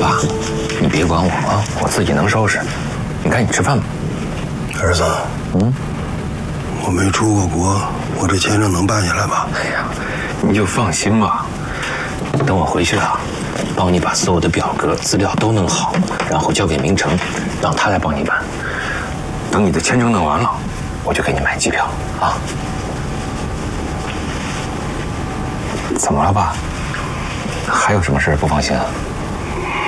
爸，你别管我啊，我自己能收拾。你赶紧吃饭吧。 儿子，我没出过国，我这签证能办下来吧？ 哎呀，你就放心吧。等我回去啊，帮你把所有的表格资料都弄好，然后交给明成，让他来帮你办。等你的签证弄完了，我就给你买机票啊。怎么了，爸？还有什么事不放心啊？